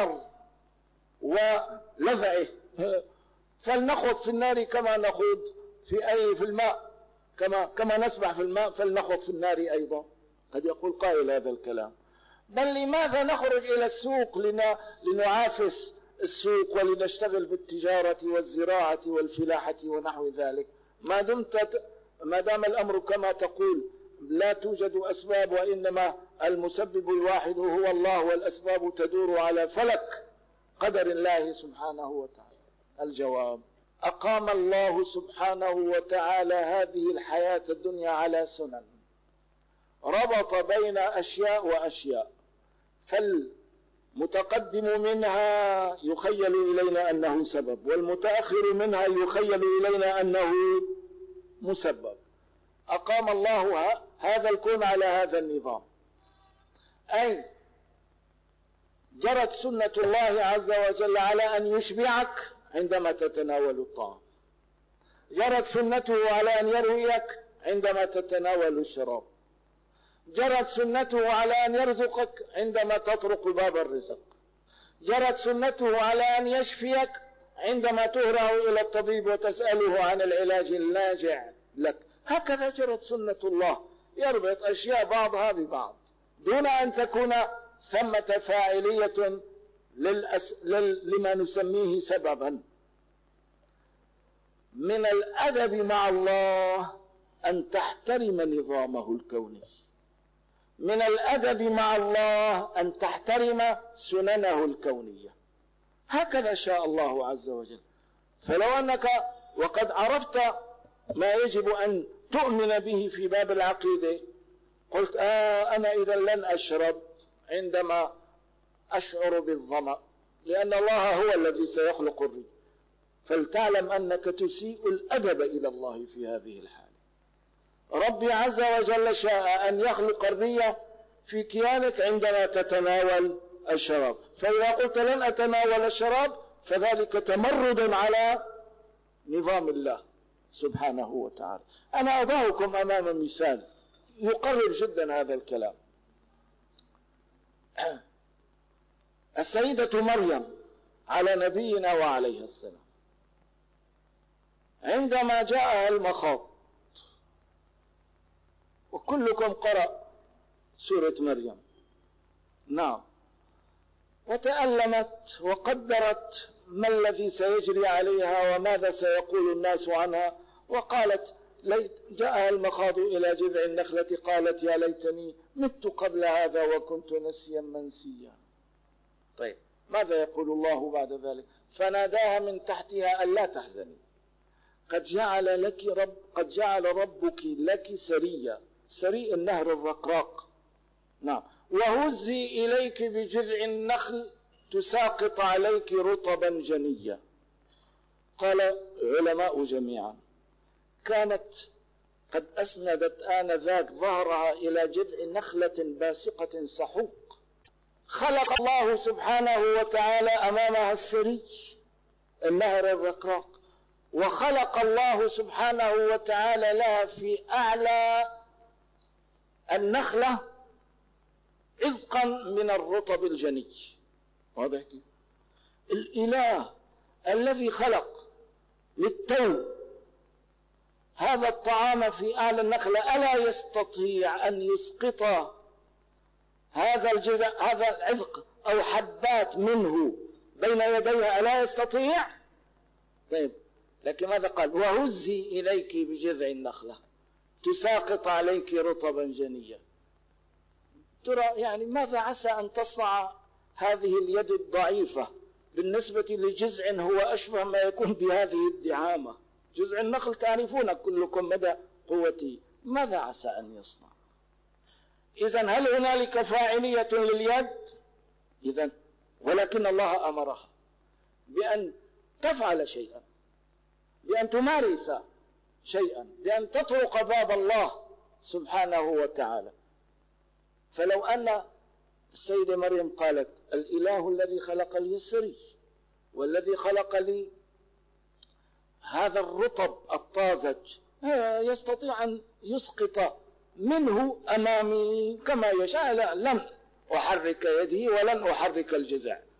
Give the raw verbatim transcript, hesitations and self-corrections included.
النار ولذعه، فلنخوض في النار كما نخوض في أي في الماء، كما كما نسبح في الماء فلنخوض في النار أيضا. قد يقول قائل هذا الكلام، بل لماذا نخرج إلى السوق لنعافس السوق ولنشتغل بالتجارة والزراعة والفلاحة ونحو ذلك، ما دمت ما دام الأمر كما تقول لا توجد أسباب وإنما المسبب الواحد هو الله، والأسباب تدور على فلك قدر الله سبحانه وتعالى. الجواب: أقام الله سبحانه وتعالى هذه الحياة الدنيا على سنن، ربط بين أشياء وأشياء، فالمتقدم منها يخيل إلينا أنه سبب، والمتأخر منها يخيل إلينا أنه مسبب. أقام الله هذا الكون على هذا النظام، أي جرت سنة الله عز وجل على أن يشبعك عندما تتناول الطعام، جرت سنته على أن يرويك عندما تتناول الشراب، جرت سنته على أن يرزقك عندما تطرق باب الرزق، جرت سنته على أن يشفيك عندما تهرع إلى الطبيب وتسأله عن العلاج الناجع لك. هكذا جرت سنة الله، يربط أشياء بعضها ببعض دون أن تكون ثمة فاعلية للأس... لل... لما نسميه سببا. من الأدب مع الله أن تحترم نظامه الكوني، من الأدب مع الله أن تحترم سننه الكونية. هكذا شاء الله عز وجل. فلو أنك وقد عرفت ما يجب أن تؤمن به في باب العقيدة قلت آه أنا إذا لن أشرب عندما أشعر بالظمأ، لأن الله هو الذي سيخلق الري، فلتعلم أنك تسيء الأدب إلى الله في هذه الحالة. ربي عز وجل شاء أن يخلق الري في كيانك عندما تتناول الشراب، فإذا قلت لن أتناول الشراب فذلك تمرد على نظام الله سبحانه وتعالى. أنا أضعكم أمام مثال يقرب جدا هذا الكلام. السيدة مريم على نبينا وعليه السلام عندما جاءها المخاض، وكلكم قرأ سورة مريم، نعم، وتألمت وقدرت ما الذي سيجري عليها وماذا سيقول الناس عنها، وقالت جاءها المخاض إلى جذع النخلة قالت يا ليتني مت قبل هذا وكنت نسيا منسيا. طيب ماذا يقول الله بعد ذلك؟ فناداها من تحتها ألا تحزني قد جعل لك رب قد جعل ربك لك سريا، سري النهر الرقراق، نعم، وهزي إليك بجذع النخل تساقط عليك رطبا جنيا. قال علماء جميعا كانت قد أسندت آنذاك ظهرها إلى جذع نخلة باسقة سحوق، خلق الله سبحانه وتعالى أمامها السري النهر الرقراق، وخلق الله سبحانه وتعالى لها في أعلى النخلة عذقا من الرطب الجني. واضح؟ الإله الذي خلق للتو هذا الطعام في أعلى النخلة ألا يستطيع أن يسقط هذا الجزء هذا العذق أو حبات منه بين يديها؟ ألا يستطيع؟ طيب لكن ماذا قال؟ وهزي إليك بجذع النخلة تساقط عليك رطبا جنيا. ترى يعني ماذا عسى أن تصنع هذه اليد الضعيفة بالنسبة لجذع هو أشبه ما يكون بهذه الدعامة؟ جذع النخل تعرفون كلكم مدى قوته، ماذا عسى أن يصنع؟ إذن هل هنالك فاعلية لليد؟ إذن ولكن الله أمرها بأن تفعل شيئا، بأن تمارس شيئا، بأن تطرق باب الله سبحانه وتعالى. فلو أن السيدة مريم قالت الإله الذي خلق لي السري والذي خلق لي هذا الرطب الطازج يستطيع أن يسقط منه أمامي كما يشاء، لا لن أحرك يدي ولن أحرك الجذع،